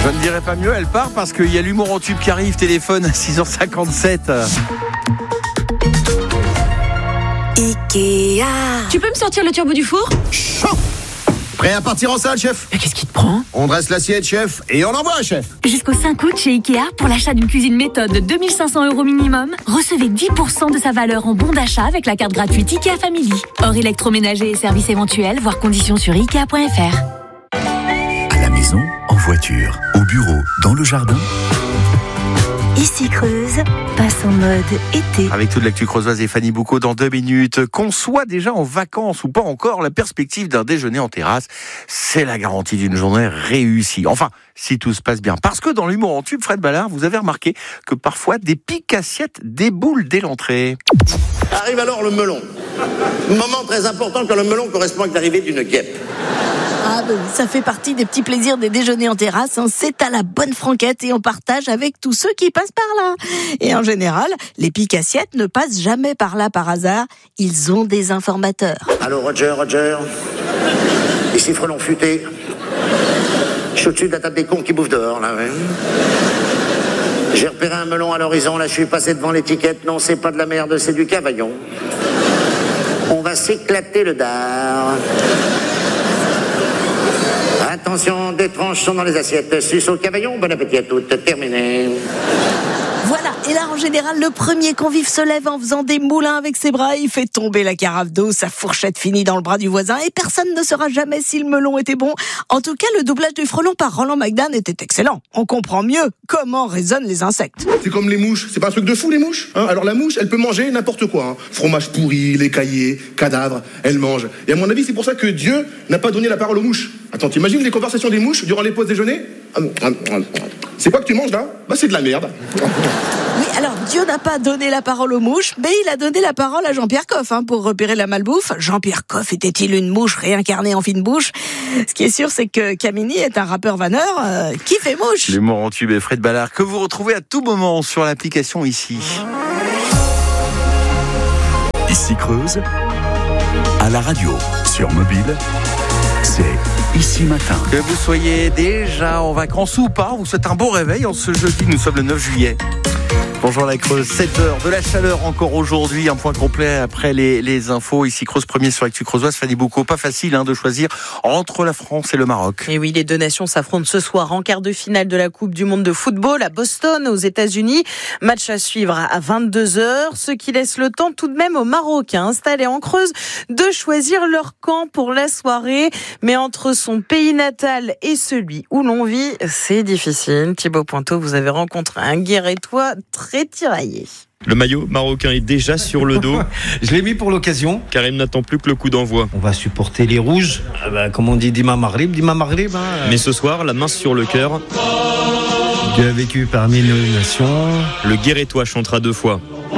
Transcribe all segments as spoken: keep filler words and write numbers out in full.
Je ne dirais pas mieux, elle part parce qu'il y a l'humour en tube qui arrive, téléphone à six heures cinquante-sept. Ikea. Tu peux me sortir le turbo du four ? Chaud. Prêt à partir en salle, chef ? Mais qu'est-ce qui te prend ? On dresse l'assiette, chef, et on envoie, chef. Jusqu'au cinq août chez Ikea, pour l'achat d'une cuisine méthode de deux mille cinq cents euros minimum, recevez dix pour cent de sa valeur en bon d'achat avec la carte gratuite Ikea Family. Hors électroménager et services éventuels, voire conditions sur ikea point f r. À la maison, en voiture, au bureau, dans le jardin. Ici Creuse, passe en mode été. Avec toute l'actu creusoise et Fanny Boucaud dans deux minutes. Qu'on soit déjà en vacances ou pas encore, la perspective d'un déjeuner en terrasse, c'est la garantie d'une journée réussie. Enfin, si tout se passe bien. Parce que dans l'humour en tube, Fred Ballard, vous avez remarqué que parfois des piques-assiettes déboulent dès l'entrée. Arrive alors le melon. Moment très important quand le melon correspond avec l'arrivée d'une guêpe. Ah ben, ça fait partie des petits plaisirs des déjeuners en terrasse. Hein. C'est à la bonne franquette et on partage avec tous ceux qui passent par là. Et en général, les piques-assiettes ne passent jamais par là par hasard. Ils ont des informateurs. Allô Roger, Roger. Ici Frelon Futé. Je suis au-dessus de la table des cons qui bouffent dehors, là, ouais. J'ai repéré un melon à l'horizon, là je suis passé devant l'étiquette. Non, c'est pas de la merde, c'est du cavaillon. On va s'éclater le dard. Attention, des tranches sont dans les assiettes. Suce au cavaillon, bon appétit à toutes. Terminé. Voilà, et là en général, le premier convive se lève en faisant des moulins avec ses bras, il fait tomber la carafe d'eau, sa fourchette finit dans le bras du voisin, et personne ne saura jamais si le melon était bon. En tout cas, le doublage du Frelon par Roland McDan était excellent. On comprend mieux comment résonnent les insectes. C'est comme les mouches, c'est pas un truc de fou les mouches, hein. Alors la mouche, elle peut manger n'importe quoi, hein. Fromage pourri, lait caillé, cadavre, elle mange. Et à mon avis, c'est pour ça que Dieu n'a pas donné la parole aux mouches. Attends, t'imagines les conversations des mouches durant les pauses déjeuner ? C'est quoi que tu manges là ? Bah c'est de la merde. Oui, alors Dieu n'a pas donné la parole aux mouches, mais il a donné la parole à Jean-Pierre Coff hein, pour repérer la malbouffe. Jean-Pierre Coff était-il une mouche réincarnée en fine bouche ? Ce qui est sûr, c'est que Camini est un rappeur vanneur euh, qui fait mouche. L'humour en tube et Fred Ballard que vous retrouvez à tout moment sur l'application ici. Ici Creuse, à la radio, sur mobile, c'est Ici Matin. Que vous soyez déjà en vacances ou pas, vous souhaite un bon réveil en ce jeudi, nous sommes le neuf juillet. Bonjour la Creuse, sept heures, de la chaleur encore aujourd'hui, un point complet après les, les infos. Ici Creuse premier sur l'actu creusoise, Fanny Boucaud. Pas facile hein, de choisir entre la France et le Maroc. Et oui, les deux nations s'affrontent ce soir en quart de finale de la Coupe du Monde de football à Boston, aux États-Unis. Match à suivre à vingt-deux heures, ce qui laisse le temps tout de même aux Marocains installés en Creuse de choisir leur camp pour la soirée. Mais entre son pays natal et celui où l'on vit, c'est difficile. Thibaut Pointeau, vous avez rencontré un Guérétois très tiraillé. Le maillot marocain est déjà sur le dos. Je l'ai mis pour l'occasion. Karim n'attend plus que le coup d'envoi. On va supporter les rouges. Ah bah, comme on dit, Dima Maghrib, Dima Maghrib. Hein. Mais ce soir, la main sur le cœur. Dieu a vécu parmi nos nations. Le Guérétois chantera deux fois.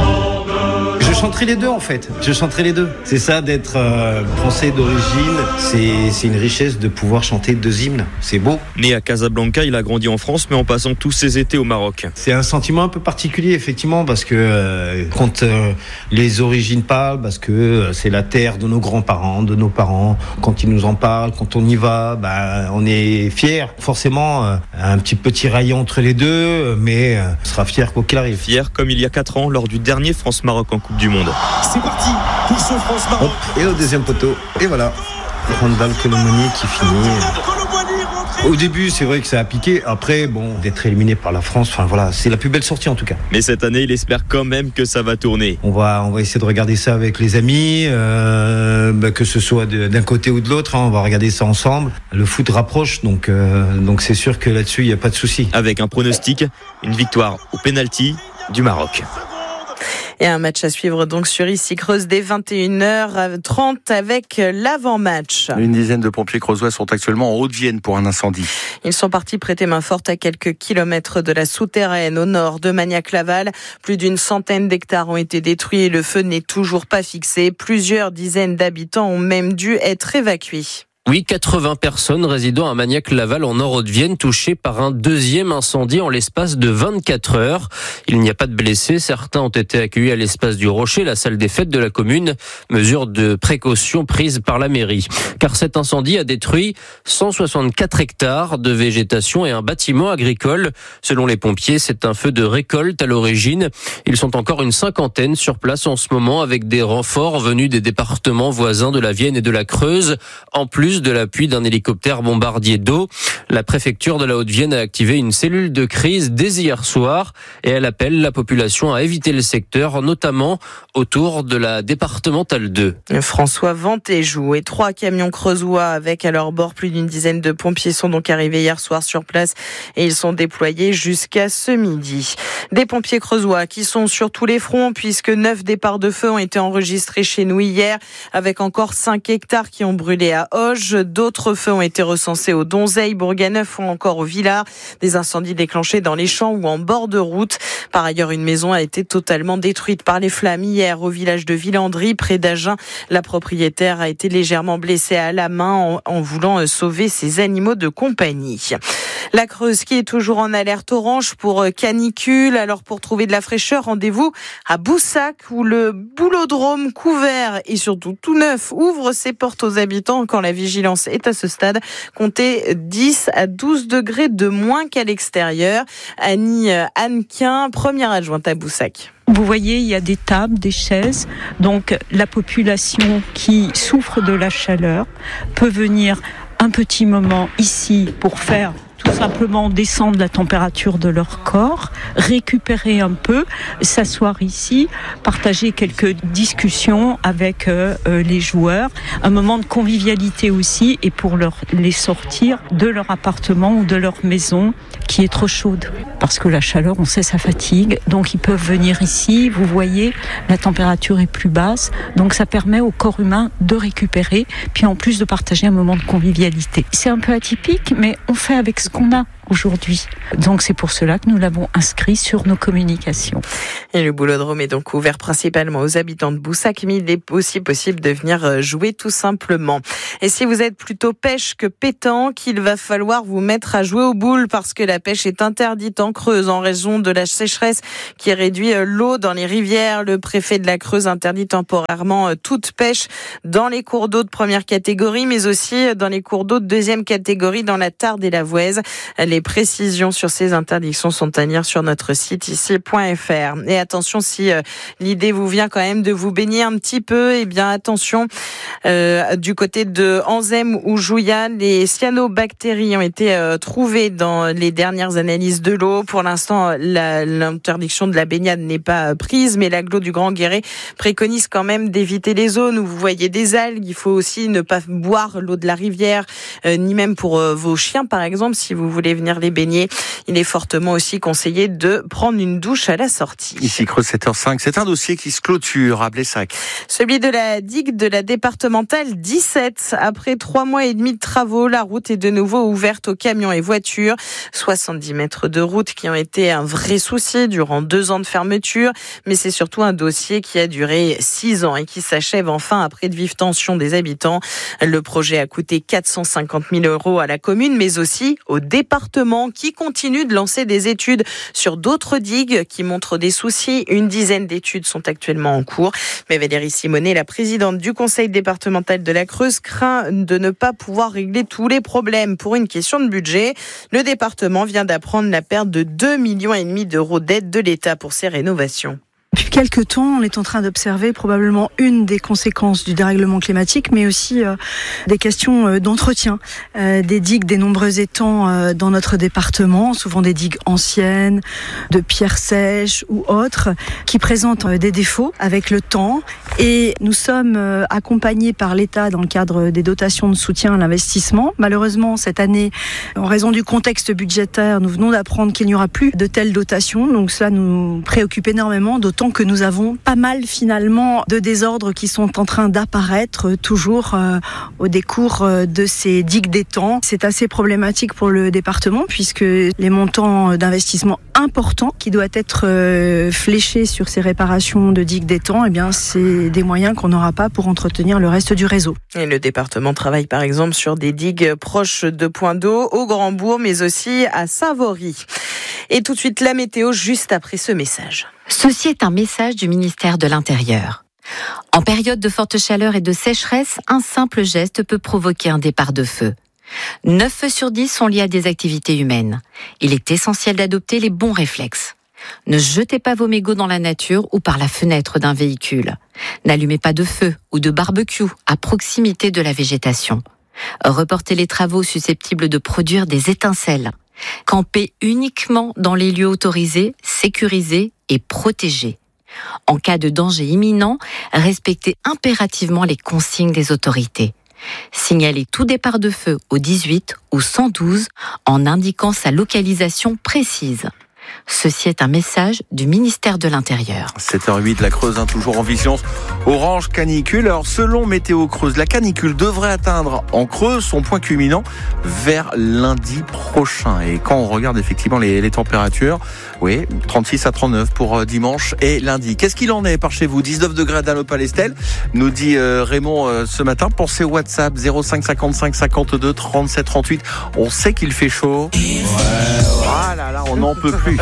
Je chanterai les deux en fait, je chanterai les deux. C'est ça d'être euh, français d'origine, c'est, c'est une richesse de pouvoir chanter deux hymnes, c'est beau. Né à Casablanca, il a grandi en France mais en passant tous ses étés au Maroc. C'est un sentiment un peu particulier effectivement parce que euh, quand euh, les origines parlent, parce que euh, c'est la terre de nos grands-parents, de nos parents, quand ils nous en parlent, quand on y va, bah, on est fiers. Forcément euh, un petit peu tiraillé entre les deux, mais euh, on sera fiers quoi qu'il arrive. Fier comme il y a quatre ans lors du dernier France-Maroc en Coupe du Monde. C'est parti pour ce France-Maroc. Et au deuxième poteau, et voilà. Randall Colomoni qui finit. Au début, c'est vrai que ça a piqué. Après, bon, d'être éliminé par la France, enfin voilà, c'est la plus belle sortie en tout cas. Mais cette année, il espère quand même que ça va tourner. On va, on va essayer de regarder ça avec les amis, euh, bah, que ce soit de, d'un côté ou de l'autre. Hein, on va regarder ça ensemble. Le foot rapproche, donc, euh, donc c'est sûr que là-dessus, il n'y a pas de souci. Avec un pronostic, une victoire au pénalty du Maroc. Et un match à suivre donc sur Ici Creuse dès vingt et une heures trente avec l'avant-match. Une dizaine de pompiers creusois sont actuellement en Haute-Vienne pour un incendie. Ils sont partis prêter main forte à quelques kilomètres de la souterraine au nord de Magnac-Laval. Plus d'une centaine d'hectares ont été détruits et le feu n'est toujours pas fixé. Plusieurs dizaines d'habitants ont même dû être évacués. Oui, quatre-vingts personnes résidant à Magnac-Laval en Nord-Haute-Vienne touchées par un deuxième incendie en l'espace de vingt-quatre heures. Il n'y a pas de blessés. Certains ont été accueillis à l'espace du Rocher, la salle des fêtes de la commune. Mesure de précaution prise par la mairie. Car cet incendie a détruit cent soixante-quatre hectares de végétation et un bâtiment agricole. Selon les pompiers, c'est un feu de récolte à l'origine. Ils sont encore une cinquantaine sur place en ce moment avec des renforts venus des départements voisins de la Vienne et de la Creuse. En plus de l'appui d'un hélicoptère bombardier d'eau. La préfecture de la Haute-Vienne a activé une cellule de crise dès hier soir et elle appelle la population à éviter le secteur, notamment autour de la départementale deux. François Ventéjou et trois camions creusois avec à leur bord plus d'une dizaine de pompiers sont donc arrivés hier soir sur place et ils sont déployés jusqu'à ce midi. Des pompiers creusois qui sont sur tous les fronts puisque neuf départs de feu ont été enregistrés chez nous hier avec encore cinq hectares qui ont brûlé à Auge. D'autres feux ont été recensés au Donzeil, Bourganeuf ou encore au Villard. Des incendies déclenchés dans les champs ou en bord de route. Par ailleurs, une maison a été totalement détruite par les flammes hier au village de Villandry, près d'Agen. La propriétaire a été légèrement blessée à la main en, en voulant sauver ses animaux de compagnie. La Creuse qui est toujours en alerte orange pour canicule. Alors pour trouver de la fraîcheur, rendez-vous à Boussac où le boulodrome couvert et surtout tout neuf ouvre ses portes aux habitants quand la vigilance est à ce stade. Comptez dix à douze degrés de moins qu'à l'extérieur. Annie Hannequin, première adjointe à Boussac. Vous voyez, il y a des tables, des chaises. Donc la population qui souffre de la chaleur peut venir un petit moment ici pour faire tout simplement descendre la température de leur corps, récupérer un peu, s'asseoir ici, partager quelques discussions avec euh, les joueurs, un moment de convivialité aussi et pour leur, les sortir de leur appartement ou de leur maison qui est trop chaude. Parce que la chaleur, on sait, ça fatigue. Donc ils peuvent venir ici, vous voyez, la température est plus basse. Donc ça permet au corps humain de récupérer, puis en plus de partager un moment de convivialité. C'est un peu atypique, mais on fait avec ce qu'on a aujourd'hui. Donc c'est pour cela que nous l'avons inscrit sur nos communications. Et le boulodrome est donc ouvert principalement aux habitants de Boussac, mais il est aussi possible de venir jouer tout simplement. Et si vous êtes plutôt pêche que pétanque, il va falloir vous mettre à jouer aux boules parce que la pêche est interdite en Creuse en raison de la sécheresse qui réduit l'eau dans les rivières. Le préfet de la Creuse interdit temporairement toute pêche dans les cours d'eau de première catégorie, mais aussi dans les cours d'eau de deuxième catégorie dans la Tarde et la Voueize. Les précisions sur ces interdictions sont à lire sur notre site ici point f r. Et attention, si euh, l'idée vous vient quand même de vous baigner un petit peu, eh bien attention, euh, du côté de Anzem ou Jouya, les cyanobactéries ont été euh, trouvées dans les dernières analyses de l'eau. Pour l'instant, la, l'interdiction de la baignade n'est pas prise, mais l'agglo du Grand Guéret préconise quand même d'éviter les zones où vous voyez des algues. Il faut aussi ne pas boire l'eau de la rivière, euh, ni même pour euh, vos chiens par exemple, si vous voulez venir les baigner. Il est fortement aussi conseillé de prendre une douche à la sortie. Ici Creuse sept heures cinq, c'est un dossier qui se clôture à Blessac. Celui de la digue de la départementale dix-sept. Après trois mois et demi de travaux, la route est de nouveau ouverte aux camions et voitures. soixante-dix mètres de route qui ont été un vrai souci durant deux ans de fermeture. Mais c'est surtout un dossier qui a duré six ans et qui s'achève enfin après de vives tensions des habitants. Le projet a coûté quatre cent cinquante mille euros à la commune, mais aussi au département qui continue de lancer des études sur d'autres digues qui montrent des soucis. Une dizaine d'études sont actuellement en cours. Mais Valérie Simonet, la présidente du conseil départemental de la Creuse, craint de ne pas pouvoir régler tous les problèmes pour une question de budget. Le département vient d'apprendre la perte de deux virgule cinq millions d'euros d'aide de l'État pour ces rénovations. Depuis quelques temps, on est en train d'observer probablement une des conséquences du dérèglement climatique, mais aussi euh, des questions euh, d'entretien euh, des digues, des nombreux étangs euh, dans notre département, souvent des digues anciennes, de pierres sèches ou autres, qui présentent euh, des défauts avec le temps. Et nous sommes euh, accompagnés par l'État dans le cadre des dotations de soutien à l'investissement. Malheureusement, cette année, en raison du contexte budgétaire, nous venons d'apprendre qu'il n'y aura plus de telles dotations. Donc cela nous préoccupe énormément, d'autant sachant que nous avons pas mal finalement de désordres qui sont en train d'apparaître toujours euh, au décours euh, de ces digues d'étang. C'est assez problématique pour le département puisque les montants d'investissement importants qui doivent être euh, fléchés sur ces réparations de digues d'étang, eh bien c'est des moyens qu'on n'aura pas pour entretenir le reste du réseau. Et le département travaille par exemple sur des digues proches de points d'eau au Grand-Bourg, mais aussi à Savory. Et tout de suite, la météo juste après ce message. Ceci est un message du ministère de l'Intérieur. En période de forte chaleur et de sécheresse, un simple geste peut provoquer un départ de feu. neuf feux sur dix sont liés à des activités humaines. Il est essentiel d'adopter les bons réflexes. Ne jetez pas vos mégots dans la nature ou par la fenêtre d'un véhicule. N'allumez pas de feu ou de barbecue à proximité de la végétation. Reportez les travaux susceptibles de produire des étincelles. Campez uniquement dans les lieux autorisés, sécurisés et protégés. En cas de danger imminent, respectez impérativement les consignes des autorités. Signalez tout départ de feu au dix-huit ou cent douze en indiquant sa localisation précise. Ceci est un message du ministère de l'Intérieur. sept heures huit, la Creuse, hein, toujours en vigilance orange canicule. Alors, selon Météo Creuse, la canicule devrait atteindre en Creuse son point culminant vers lundi prochain. Et quand on regarde effectivement les, les températures, oui, trente-six à trente-neuf pour dimanche et lundi. Qu'est-ce qu'il en est par chez vous? dix-neuf degrés à Dano-Palestel, nous dit euh, Raymond euh, ce matin. Pensez au WhatsApp zéro cinq cinquante-cinq cinquante-deux trente-sept trente-huit. On sait qu'il fait chaud. Ouais, ah là là, on n'en peut plus.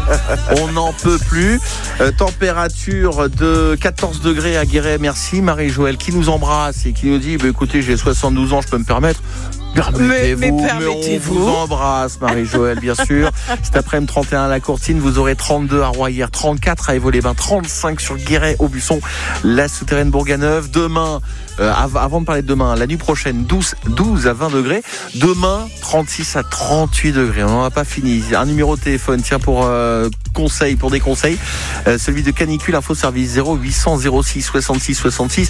On n'en peut plus. Euh, température de quatorze degrés à Guéret. Merci Marie-Joëlle qui nous embrasse et qui nous dit bah, écoutez, j'ai soixante-douze ans, je peux me permettre. Permettez-vous, mais, mais, permettez-vous. mais on vous embrasse Marie-Joëlle, bien sûr. Cet après-midi, trente et un à la Courtine, vous aurez trente-deux à Royer, trente-quatre à Évaux-les-Bains, trente-cinq sur Guéret, Aubusson, la Souterraine Bourganeuf. Demain, euh, avant de parler de demain, la nuit prochaine, douze, douze à vingt degrés. Demain, trente-six à trente-huit degrés. On n'en a pas fini. Un numéro de téléphone, tiens, pour euh, conseils, pour des conseils. Euh, celui de Canicule Info Service zéro huit cents zéro six soixante-six soixante-six.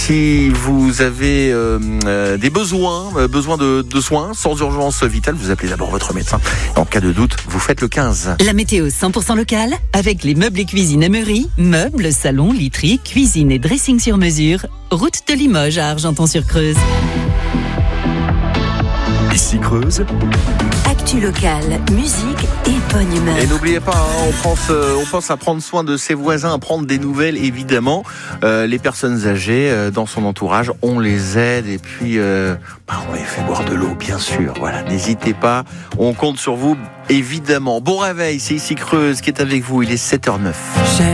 Si vous avez euh, euh, des besoins, euh, besoin de de soins sans urgence vitale, vous appelez d'abord votre médecin. En cas de doute, vous faites le quinze. La météo cent pour cent locale avec les meubles et cuisine Emery, meubles, salons, literie, cuisine et dressing sur mesure. Route de Limoges à Argenton-sur-Creuse. Ici Creuse. Actu locale, musique et bonne humeur. Et n'oubliez pas, hein, on pense, euh, on pense à prendre soin de ses voisins, à prendre des nouvelles, évidemment. Euh, les personnes âgées euh, dans son entourage, on les aide et puis euh, bah, on les fait boire de l'eau, bien sûr. Voilà, n'hésitez pas, on compte sur vous, évidemment. Bon réveil, c'est Ici Creuse qui est avec vous. Il est sept heures neuf.